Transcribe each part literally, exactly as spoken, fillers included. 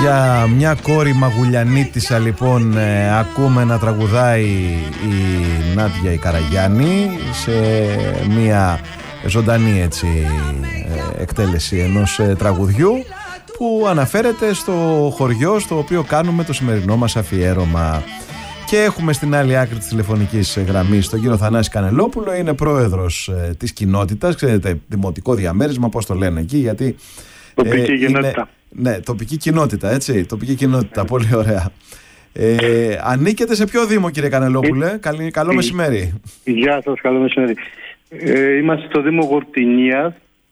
Για μια κόρη Μαγουλιανίτισσα λοιπόν ε, ακούμε να τραγουδάει η Νάντια η Καραγιάννη σε μια ζωντανή έτσι ε, εκτέλεση ενός ε, τραγουδιού που αναφέρεται στο χωριό στο οποίο κάνουμε το σημερινό μας αφιέρωμα. Και έχουμε στην άλλη άκρη της τηλεφωνικής γραμμής τον κύριο Θανάση Κανελόπουλο, είναι πρόεδρος ε, της κοινότητας, ξέρετε, δημοτικό διαμέρισμα, πώς το λένε εκεί, γιατί τοπική ε, κοινότητα. Είναι, ναι, τοπική κοινότητα, έτσι, τοπική κοινότητα, πολύ ωραία. Ε, ανήκετε σε ποιο δήμο, κύριε Κανελόπουλε? Καλή, καλό μεσημέρι. Γεια σας, καλό μεσημέρι. Ε, είμαστε στο Δήμο Γορτινίας,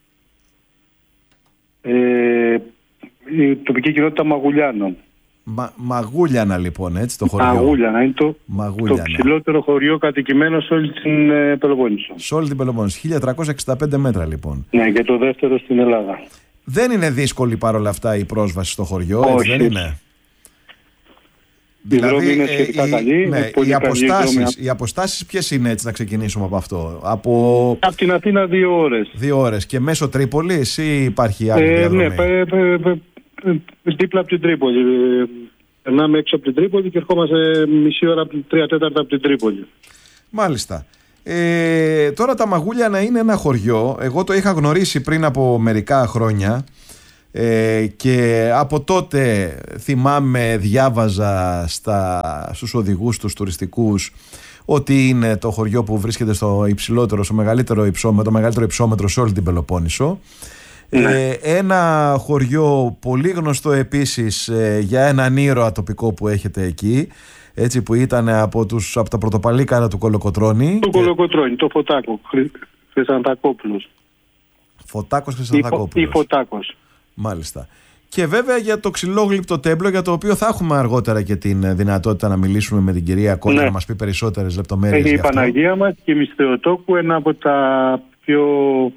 ε, η τοπική κοινότητα Μαγουλιάνων. Μα, Μαγούλιανα λοιπόν, έτσι, το χωριό. Μαγούλιανα, είναι το, το ψηλότερο χωριό κατοικημένο σε όλη την ε, Πελοπόννησο. Σε όλη την Πελοπόννησο, χίλια τριακόσια εξήντα πέντε μέτρα λοιπόν. Ναι, και το δεύτερο στην Ελλάδα. Δεν είναι δύσκολη παρόλα αυτά η πρόσβαση στο χωριό? Όχι. Έτσι, δεν είναι? Η δηλαδή, δρόμη είναι σχετικά ε, καλή. Ναι, πολύ οι, αποστάσεις, δρόμη. οι αποστάσεις ποιες είναι, έτσι, να ξεκινήσουμε από αυτό? Από, από την Αθήνα δύο ώρες. Δύο ώρες. Και μέσω Τρίπολης ή υπάρχει άλλη ε, διαδρομή? Ναι, πε, πε, πε, πε, δίπλα από την Τρίπολη. Περνάμε έξω από την Τρίπολη και ερχόμαστε μισή ώρα, τρία τέταρτα από την Τρίπολη. Μάλιστα. Ε, τώρα τα Μαγούλιανα είναι ένα χωριό. Εγώ το είχα γνωρίσει πριν από μερικά χρόνια ε, και από τότε θυμάμαι, διάβαζα στα, στους οδηγούς τους τουριστικούς ότι είναι το χωριό που βρίσκεται στο υψηλότερο, στο μεγαλύτερο υψόμετρο, το μεγαλύτερο υψόμετρο σε όλη την Πελοπόννησο. Ναι. Ε, ένα χωριό πολύ γνωστό επίσης ε, για έναν ήρωα τοπικό που έχετε εκεί, έτσι, που ήταν από, τους, από τα πρωτοπαλίκαρα του Κολοκοτρώνη. Το και... Κολοκοτρώνη, το Φωτάκο, Χρυ... Χρυσανθακόπουλος. Φωτάκος Χρυσανθακόπουλος. Ή Φωτάκος. Μάλιστα. Και βέβαια για το ξυλόγλυπτο τέμπλο, για το οποίο θα έχουμε αργότερα και την δυνατότητα να μιλήσουμε με την κυρία Κόλλη, ναι, να μας πει περισσότερες λεπτομέρειες. Έχει η Παναγία μας και η Μυστεοτόκου, ένα από τα πιο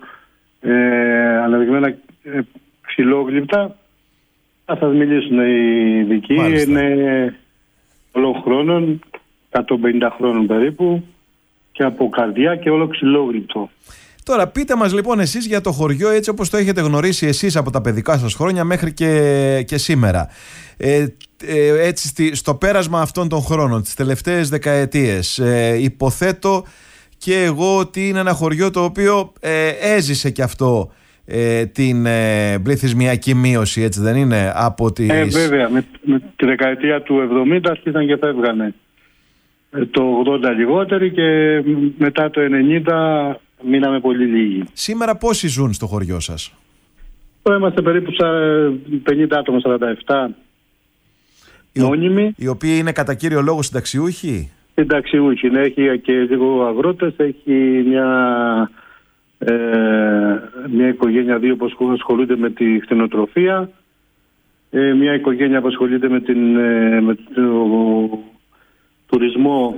ε, αναδειγμένα ε, ξυλόγλυπτα. Θα σας μιλήσουν οι ειδικοί. Είναι πολλών χρόνων, εκατόν πενήντα χρόνων περίπου, και από καρδιά και όλο ξυλόγλυπτο. Τώρα πείτε μας λοιπόν εσείς για το χωριό έτσι όπως το έχετε γνωρίσει εσείς από τα παιδικά σας χρόνια μέχρι και, και σήμερα. Ε, ε, έτσι στη, στο πέρασμα αυτών των χρόνων, τις τελευταίες δεκαετίες, ε, υποθέτω και εγώ ότι είναι ένα χωριό το οποίο ε, έζησε και αυτό ε, την ε, πληθυσμιακή μείωση, έτσι δεν είναι? Από τις... Ε, βέβαια, με, με τη δεκαετία του εβδομήντα αρχίσαν και φεύγανε. Ε, το ογδόντα λιγότεροι και μετά το ενενήντα μείναμε πολύ λίγοι. Σήμερα πόσοι ζουν στο χωριό σας? Είμαστε περίπου πενήντα άτομα, σαράντα επτά οι, μόνιμοι. Οι οποίοι είναι κατά κύριο λόγο συνταξιούχοι. Συνταξιούχοι, ναι, έχει και λίγο αγρότες, έχει μια, ε, μια οικογένεια, δύο που ασχολούνται με τη κτηνοτροφία, ε, μια οικογένεια που ασχολείται με, την, ε, με το τουρισμό.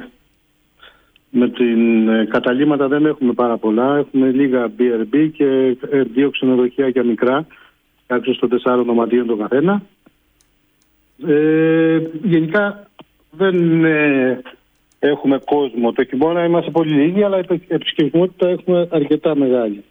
Με την ε, καταλύματα δεν έχουμε πάρα πολλά. Έχουμε λίγα μπι αρ μπι και ε, δύο ξενοδοχεία και μικρά, άξιο των τεσσάρων δωματίων το καθένα. Ε, γενικά δεν ε, έχουμε κόσμο. Το χειμώνα είμαστε πολύ λίγοι, αλλά η επισκεψιμότητα έχουμε αρκετά μεγάλη.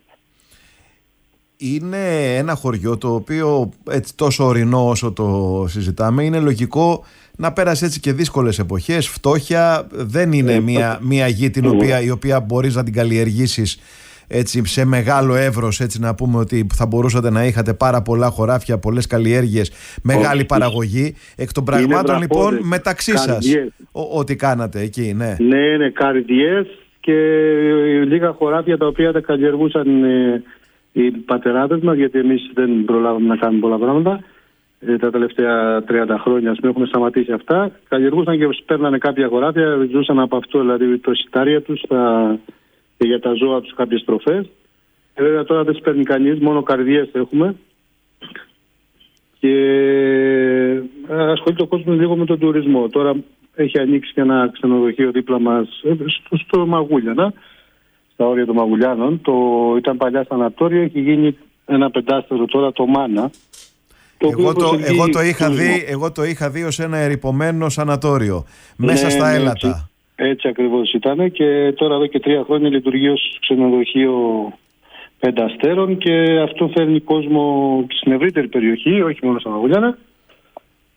Είναι ένα χωριό το οποίο, έτσι, τόσο ορεινό όσο το συζητάμε, είναι λογικό να πέρασε έτσι και δύσκολες εποχές, φτώχεια. Δεν είναι ε, μια, μια γη την οποία, η οποία μπορείς να την καλλιεργήσεις έτσι, σε μεγάλο εύρος, έτσι, να πούμε ότι θα μπορούσατε να είχατε πάρα πολλά χωράφια, πολλές καλλιέργειες, μεγάλη παραγωγή. Εκ των πραγμάτων λοιπόν μεταξύ σας ό,τι κάνατε εκεί, ναι. Ναι, ναι, καρδιές και λίγα χωράφια τα οποία τα καλλιεργούσαν ε, οι πατεράδες μας, γιατί εμείς δεν προλάβαμε να κάνουμε πολλά πράγματα. Ε, τα τελευταία τριάντα χρόνια, ας πούμε, έχουμε σταματήσει αυτά. Καλλιεργούσαν και παίρνανε κάποια χωράφια, ζούσαν από αυτό, δηλαδή το σιτάρια τους τα, και για τα ζώα τους κάποιες τροφές. Ε, βέβαια τώρα δεν τις παίρνει κανείς, μόνο καρδιές έχουμε. Και ασχολείται ο κόσμος λίγο με τον τουρισμό. Τώρα έχει ανοίξει και ένα ξενοδοχείο δίπλα μας, στο, στο Μαγούλιανα, στα όρια των Μαγουλιάνων. Το, ήταν παλιά σανατόριο, έχει γίνει ένα πεντάστερο τώρα, το Μάνα. Το εγώ, το, εγώ, το είχα δει, εγώ το είχα δει ως ένα ερειπωμένο σανατόριο, μέσα ναι, στα έλατα. Έτσι, έτσι ακριβώς ήταν, και τώρα εδώ και τρία χρόνια λειτουργεί ως ξενοδοχείο πέντε αστέρων, και αυτό φέρνει κόσμο στην ευρύτερη περιοχή, όχι μόνο στα Μαγουλιάνα.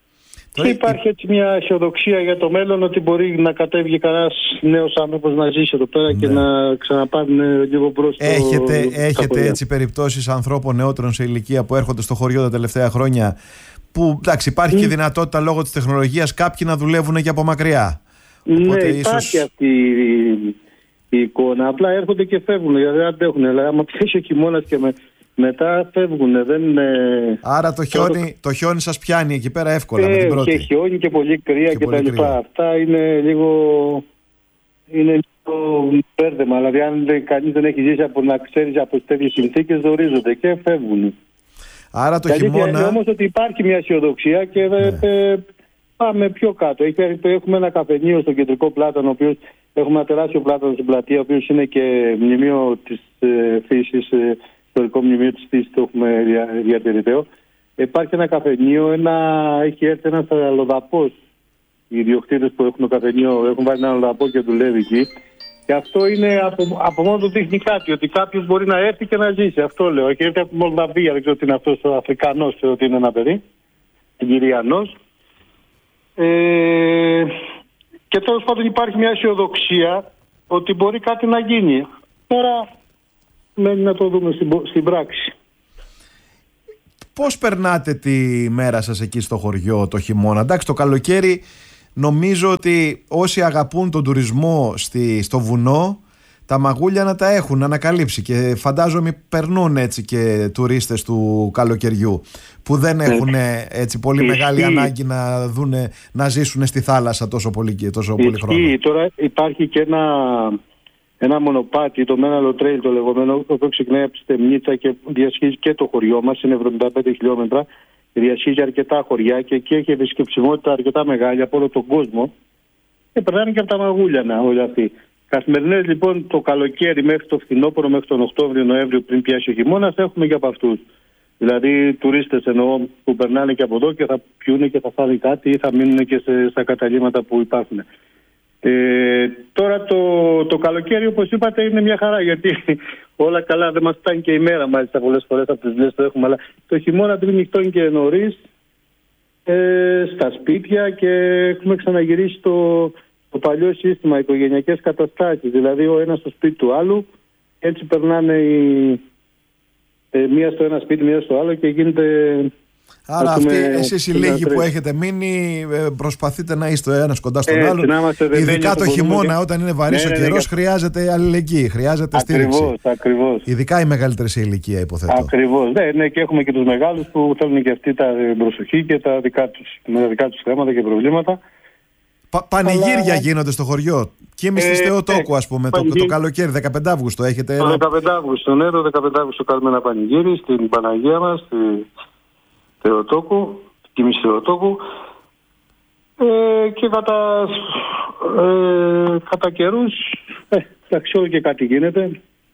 Και υπάρχει έτσι μια αισιοδοξία για το μέλλον ότι μπορεί να κατέβει κανένας νέος άνθρωπος να ζήσει εδώ πέρα, ναι, και να ξαναπάρουν λίγο μπρος. Έχετε, έχετε έτσι περιπτώσεις ανθρώπων νεότερων σε ηλικία που έρχονται στο χωριό τα τελευταία χρόνια, που εντάξει, υπάρχει mm. και δυνατότητα λόγω της τεχνολογίας κάποιοι να δουλεύουν και από μακριά? Ναι, οπότε υπάρχει ίσως... αυτή η, η εικόνα. Απλά έρχονται και φεύγουν, γιατί δεν αντέχουν. Δηλαδή, άμα πιέσει ο χειμώνας και με, μετά φεύγουν. Δεν, άρα το χιόνι, το χιόνι σας πιάνει εκεί πέρα εύκολα, ε, με την πρώτη. Και χιόνι και πολύ κρύα και, και τα λοιπά. Αυτά είναι λίγο, είναι λίγο μπέρδεμα. Δηλαδή, αν κανείς δεν έχει ζήσει από να ξέρει από τέτοιες συνθήκες, ζορίζονται και φεύγουν. Άρα το χειμώνα... Είναι όμως ότι υπάρχει μια αισιοδοξία και ναι. ε, πάμε πιο κάτω. Έχουμε ένα καφενείο στο κεντρικό πλάτανο, ο οποίος, έχουμε ένα τεράστιο πλάτανο στην πλατεία, ο οποίος είναι και μνημείο της ε, φύσης, ε, ιστορικό μνημείο της φύσης, το έχουμε δια, διατηρητέο. Υπάρχει ένα καφενείο, ένα, έχει έρθει ένας αλλοδαπός. Οι ιδιοκτήτες που έχουν το καφενείο έχουν βάλει ένα αλλοδαπό και δουλεύει εκεί. Και αυτό είναι από, από μόνο του δείχνει κάτι, ότι κάποιος μπορεί να έρθει και να ζήσει. Αυτό λέω. Έχει έρθει από τη Μολδαβία, δεν ξέρω τι είναι αυτός ο Αφρικανός, ξέρω ότι είναι ένα παιδί, Νιγηριανός. Ε, και τέλος πάντων υπάρχει μια αισιοδοξία ότι μπορεί κάτι να γίνει. Τώρα μένει να το δούμε στην, στην πράξη. Πώς περνάτε τη μέρα σας εκεί στο χωριό το χειμώνα? Εντάξει, το καλοκαίρι νομίζω ότι όσοι αγαπούν τον τουρισμό στη, στο βουνό, τα μαγούλια να τα έχουν ανακαλύψει, και φαντάζομαι περνούν έτσι και τουρίστες του καλοκαιριού που δεν έχουν έτσι πολύ μεγάλη ανάγκη να, δούνε, να ζήσουν στη θάλασσα τόσο πολύ, τόσο πολύ χρόνο. Τώρα υπάρχει και ένα, ένα μονοπάτι, το Μέναλο Trail το λεγόμενο, που ξεκινάει από τη Στεμνίτσα και διασχίζει και το χωριό μας, είναι εβδομήντα πέντε χιλιόμετρα. Διασχίζει αρκετά χωριά και εκεί έχει επισκεψιμότητα αρκετά μεγάλη από όλο τον κόσμο και περνάνε και από τα μαγούλιανα όλοι αυτοί. Καθημερινές λοιπόν το καλοκαίρι μέχρι το φθινόπωρο, μέχρι τον Οκτώβριο-Νοέμβριο, πριν πιάσει ο χειμώνας, έχουμε και από αυτούς. Δηλαδή τουρίστες εννοώ που περνάνε και από εδώ και θα πιούνε και θα φάνε κάτι ή θα μείνουν και σε, στα καταλύματα που υπάρχουν. Ε, τώρα το, το καλοκαίρι, όπως είπατε, είναι μια χαρά, γιατί όλα καλά, δεν μας φτάνει και η μέρα μάλιστα πολλές φορές από τις δουλειές το έχουμε, αλλά το χειμώνα πριν νυχτώνει και νωρίς ε, στα σπίτια και έχουμε ξαναγυρίσει το, το παλιό σύστημα, οικογενειακές καταστάσεις, δηλαδή ο ένας στο σπίτι του άλλου, έτσι περνάνε οι, ε, μία στο ένα σπίτι, μία στο άλλο και γίνεται... Άρα αυτοί εσείς οι λίγοι που έχετε μείνει προσπαθείτε να είστε ο ένας κοντά στον άλλον. Ειδικά το χειμώνα, όταν είναι βαρύς ο καιρός, χρειάζεται αλληλεγγύη, χρειάζεται στήριξη. Ακριβώς, ακριβώς. Ειδικά οι μεγαλύτεροι σε ηλικία, υποθέτω. Ακριβώς. Ναι, ναι, και έχουμε και τους μεγάλους που θέλουν και αυτοί τα προσοχή και τα δικά τους, με τα δικά τους θέματα και προβλήματα. Πα, πανηγύρια Αλλά... γίνονται στο χωριό. Κοίμης της ε, Θεοτόκου, ας πούμε, το, το καλοκαίρι, δεκαπέντε Αυγούστου έχετε. Το δεκαπέντε Αυγούστου, ναι, το δεκαπέντε Αυγούστου κάνουμε ένα πανηγύρι στην Παναγία μας, στη Θεοτόκου, Κοίμης Θεοτόκου, ε, και κατά, ε, κατά καιρούς, ε, εντάξει, όλο και κάτι γίνεται.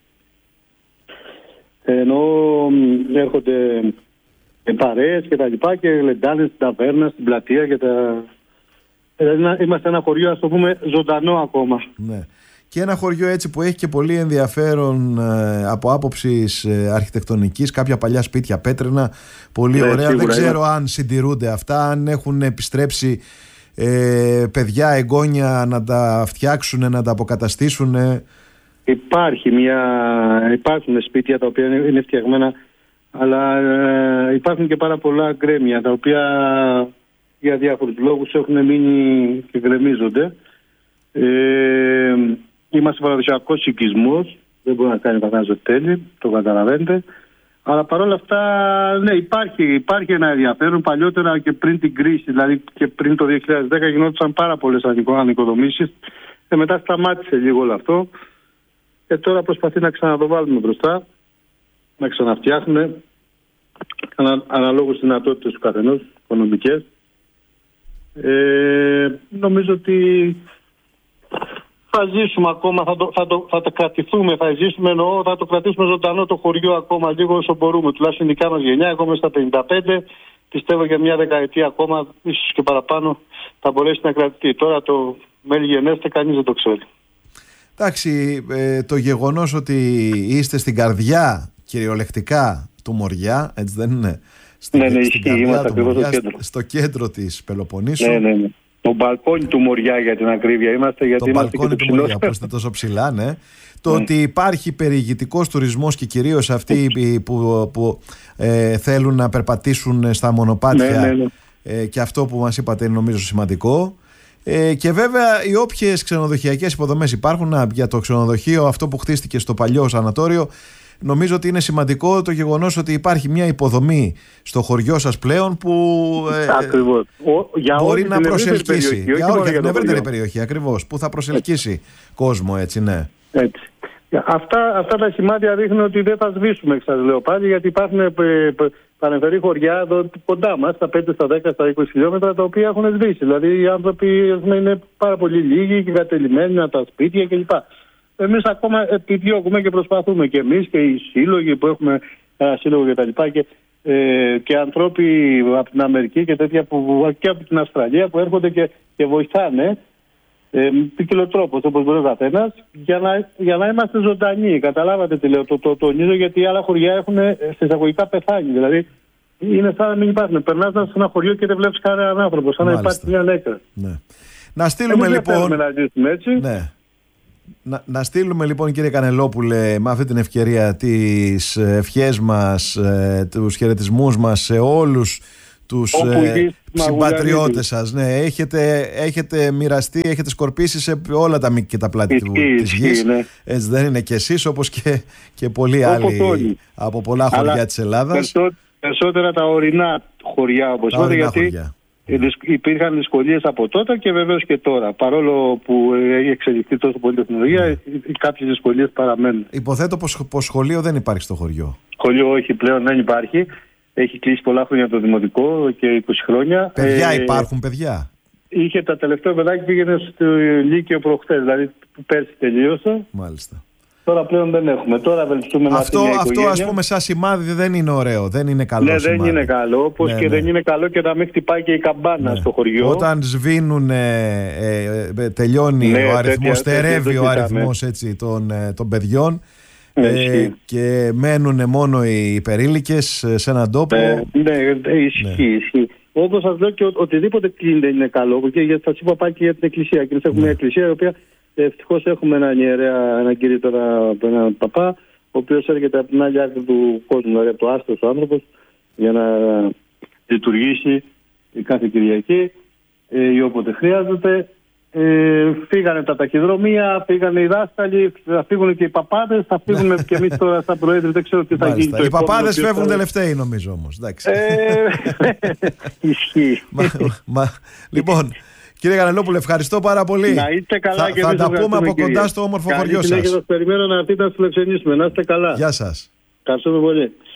Ενώ έρχονται παρέες και τα λοιπά και λεντάνε στην ταβέρνα, στην πλατεία και τα... Δηλαδή είμαστε ένα χωριό, ας το πούμε, ζωντανό ακόμα. Ναι. Και ένα χωριό έτσι που έχει και πολύ ενδιαφέρον ε, από άποψης ε, αρχιτεκτονικής, κάποια παλιά σπίτια πέτρινα, πολύ ναι, ωραία. Δεν ξέρω είναι. αν συντηρούνται αυτά, αν έχουν επιστρέψει ε, παιδιά, εγγόνια να τα φτιάξουν, να τα αποκαταστήσουν. Υπάρχει μια, υπάρχουν σπίτια τα οποία είναι φτιαγμένα, αλλά ε, υπάρχουν και πάρα πολλά γκρέμια τα οποία για διάφορους λόγους έχουν μείνει και γκρεμίζονται. Ε, Είμαστε παραδοσιακός οικισμός, δεν μπορεί να κάνει καθένας ό,τι θέλει, το καταλαβαίνετε. Αλλά παρόλα αυτά, ναι, υπάρχει, υπάρχει ένα ενδιαφέρον. Παλιότερα και πριν την κρίση, δηλαδή και πριν το δύο χιλιάδες δέκα, γινόντουσαν πάρα πολλές ανοικοδομήσεις. Και μετά σταμάτησε λίγο όλο αυτό. Και τώρα προσπαθεί να ξαναδοβάλουμε μπροστά, να ξαναφτιάχνουμε, ανα, αναλόγως δυνατότητες του καθενός, οικονομικές. Ε, νομίζω ότι θα ζήσουμε ακόμα, θα το, θα, το, θα το κρατηθούμε, θα ζήσουμε, εννοώ, θα το κρατήσουμε ζωντανό το χωριό ακόμα λίγο όσο μπορούμε. Τουλάχιστον η δικά μας γενιά, εγώ είμαι στα πενήντα πέντε, πιστεύω για μια δεκαετία ακόμα, ίσως και παραπάνω, θα μπορέσει να κρατηθεί. Τώρα το μέλη γενέστε, κανείς δεν το ξέρει. Εντάξει, ε, το γεγονός ότι είστε στην καρδιά κυριολεκτικά του Μοριά, έτσι δεν είναι, Στην, ναι, ναι, στην ισχύει, είμαστε ακριβώς στο κέντρο. Στο κέντρο της Πελοποννήσου. Ναι, ναι, ναι. Το μπαλκόνι του Μοριά, για την ακρίβεια είμαστε, γιατί το είμαστε μπαλκόνι και του Μοριά, που είστε τόσο ψηλά, ναι. Το Mm. ότι υπάρχει περιηγητικός τουρισμός και κυρίως αυτοί που, που ε, θέλουν να περπατήσουν στα μονοπάτια, ναι, ναι, ναι. Ε, και αυτό που μας είπατε είναι νομίζω σημαντικό. Ε, και βέβαια οι όποιες ξενοδοχειακές υποδομές υπάρχουν, α, για το ξενοδοχείο αυτό που χτίστηκε στο παλιό σανατόριο, νομίζω ότι είναι σημαντικό το γεγονός ότι υπάρχει μια υποδομή στο χωριό σας πλέον που ε, ακριβώς. Ο, για μπορεί να προσελκύσει περιοχή, για όλη την ευρύτερη χωριό. περιοχή, ακριβώς, που θα προσελκύσει έτσι. κόσμο, έτσι, ναι. Έτσι. Αυτά, αυτά τα σημάδια δείχνουν ότι δεν θα σβήσουμε, σας λέω πάλι, γιατί υπάρχουν πανεμφερή χωριά εδώ κοντά μας, στα πέντε, στα δέκα, στα είκοσι χιλιόμετρα, τα οποία έχουν σβήσει. Δηλαδή οι άνθρωποι είναι πάρα πολύ λίγοι και κατελημένοι από τα σπίτια κλπ. Εμείς ακόμα επιδιώκουμε και προσπαθούμε και εμείς και οι σύλλογοι που έχουμε ένα σύλλογο και τα λοιπά και, ε, και ανθρώποι από την Αμερική και τέτοια που, και από την Αυστραλία που έρχονται και, και βοηθάνε ε, ποικιλοτρόπως όπως μπορεί ο καθένας για να, για να είμαστε ζωντανοί. Καταλάβατε τι λέω, το, το, το τονίζω, γιατί άλλα χωριά έχουν σε εισαγωγικά πεθάνει. Δηλαδή είναι σαν να μην υπάρχουν. Περνάς σε ένα χωριό και δεν βλέπεις κανέναν άνθρωπο, σαν να υπάρχει μια νέκρα. Ναι. Να στείλουμε Εμείς λοιπόν. δεν να ζήσουμε έτσι. Ναι. Να, να στείλουμε λοιπόν, κύριε Κανελόπουλε, με αυτή την ευκαιρία τις ευχές μας, ε, τους χαιρετισμούς μας σε όλους τους ε, συμπατριώτες σας. Ναι, έχετε, έχετε μοιραστεί, έχετε σκορπίσει σε όλα τα μήκη και τα πλάτη του, της γης. Ναι. Έτσι δεν είναι και εσείς, όπως και, και πολλοί άλλοι όλοι. Από πολλά χωριά αλλά της Ελλάδας. Περισσό, περισσότερα τα ορεινά χωριά, όπως είπατε, γιατί χωριά. Υπήρχαν δυσκολίες από τότε και βεβαίως και τώρα. Παρόλο που έχει εξελιχθεί τόσο πολύ τεχνολογία, mm. κάποιες δυσκολίες παραμένουν. Υποθέτω πως, πως σχολείο δεν υπάρχει στο χωριό. Σχολείο όχι, πλέον δεν υπάρχει. Έχει κλείσει πολλά χρόνια το δημοτικό και είκοσι χρόνια. Παιδιά, ε, υπάρχουν παιδιά. Είχε τα τελευταία παιδάκια πήγαινε στο Λύκειο προχτές, δηλαδή πέρσι τελείωσε. Μάλιστα. Τώρα πλέον δεν έχουμε. Τώρα ευελπιστούμε να αυτό, αυτό ας πούμε σαν σημάδι δεν είναι ωραίο, δεν είναι καλό ναι, σημάδι. δεν είναι καλό, όπως ναι, και ναι. δεν είναι καλό και να μην χτυπάει και η καμπάνα ναι. στο χωριό. Όταν σβήνουν, ε, ε, τελειώνει ναι, ο αριθμός, στερεύει ο αριθμός έτσι, των, ε, των παιδιών ναι, ε, και μένουν μόνο οι υπερήλικες σε έναν τόπο. Ναι, ναι ισχύει, ναι. ισχύει. Όπως σας λέω και ο, οτιδήποτε κλείνει δεν είναι καλό, και γιατί σας είπα πάει και για την εκκλησία. Και έχουμε ναι. μια εκκλησία η οποία ευτυχώς έχουμε έναν ιερέα, έναν κύριο τώρα, έναν παπά, ο οποίος έρχεται από την άλλη άκρη του κόσμου, δηλαδή από το άστρος ο άνθρωπος, για να λειτουργήσει κάθε Κυριακή ε, ή όποτε χρειάζεται. Ε, φύγανε τα ταχυδρομεία, φύγανε οι δάσκαλοι, θα φύγουν και οι παπάδες, θα φύγουμε και εμείς τώρα στα προέδρια, δεν ξέρω τι θα γίνει. Οι παπάδες φεύγουν θα... τελευταίοι νομίζω όμως. Ισχύει. Λοιπόν, κύριε Κανελόπουλε, ευχαριστώ πάρα πολύ. Να είστε καλά θα, και θα τα πούμε από κοντά στο όμορφο χωριό σας. Καλή συνέχεια, σας περιμένω να έρθετε να σας φιλοξενήσουμε. Να είστε καλά. Γεια σας. Ευχαριστούμε πολύ.